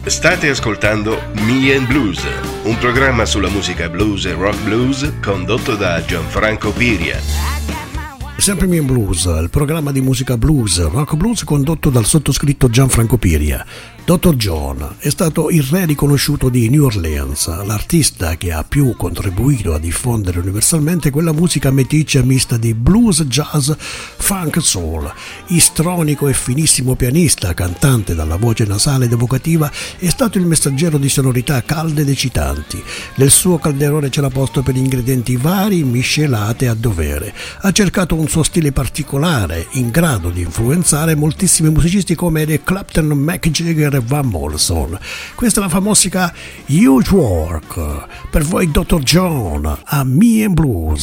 State ascoltando Me and Blues, un programma sulla musica blues e rock blues condotto da Gianfranco Piria. Sempre Me and Blues, il programma di musica blues, rock blues condotto dal sottoscritto Gianfranco Piria. Dr. John è stato il re riconosciuto di New Orleans, l'artista che ha più contribuito a diffondere universalmente quella musica meticcia mista di blues, jazz, funk, soul. Istronico e finissimo pianista, cantante dalla voce nasale ed evocativa, è stato il messaggero di sonorità calde ed eccitanti. Nel suo calderone c'era posto per ingredienti vari, miscelate a dovere. Ha cercato un suo stile particolare, in grado di influenzare moltissimi musicisti come Eric Clapton, Mick Jagger e Van Morrison. Questa è la famosa Huge Work. Per voi Dr. John a Me and Blues.